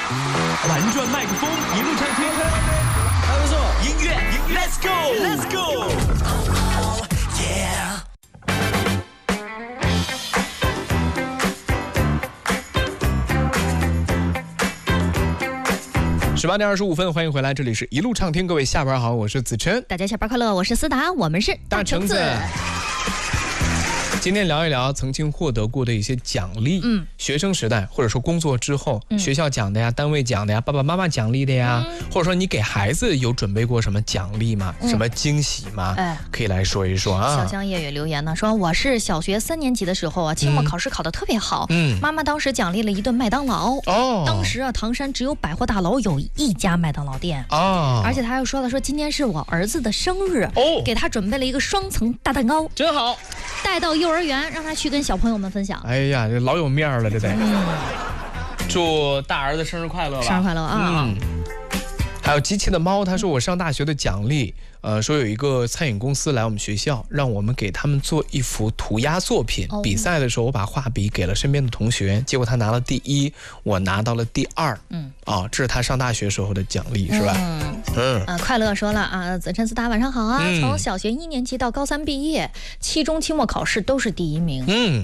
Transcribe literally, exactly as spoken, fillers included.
玩转麦克风，一路畅听， 还不错。 音乐 ，Let's go，Let's go。Yeah。十八点二十五分，欢迎回来，这里是一路畅听，各位下班好，我是子琛， 大家下班快乐，我是思达，我们是大橙子。今天聊一聊曾经获得过的一些奖励，嗯，学生时代或者说工作之后，嗯、学校奖的呀，单位奖的呀，爸爸妈妈奖励的呀，嗯、或者说你给孩子有准备过什么奖励吗？嗯、什么惊喜吗？哎，可以来说一说啊。 小香叶也留言呢，说我是小学三年级的时候啊，期末考试考得特别好，嗯，妈妈当时奖励了一顿麦当劳，哦，当时啊，唐山只有百货大楼有一家麦当劳店，哦，而且他又说了，说今天是我儿子的生日，哦，给他准备了一个双层大蛋糕， 真好。 带到幼儿园，让他去跟小朋友们分享。 哎呀，这老有面了，这得。嗯、祝大儿子生日快乐吧！ 生日快乐啊！嗯。 还有机器的猫，他说我上大学的奖励，呃，说有一个餐饮公司来我们学校，让我们给他们做一幅涂鸦作品。哦、比赛的时候，我把画笔给了身边的同学，结果他拿了第一，我拿到了第二。嗯。哦，这是他上大学时候的奖励，是吧？嗯嗯。呃，快乐说了啊，子琛思达晚上好啊！嗯、从小学一年级到高三毕业，期中、期末考试都是第一名。嗯。